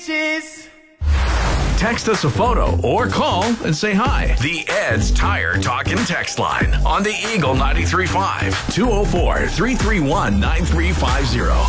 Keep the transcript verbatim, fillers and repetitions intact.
bitches. Text us a photo or call and say hi. The Ed's Tire Talkin' text line on the Eagle ninety-three point five, two oh four, three three one, nine three five zero.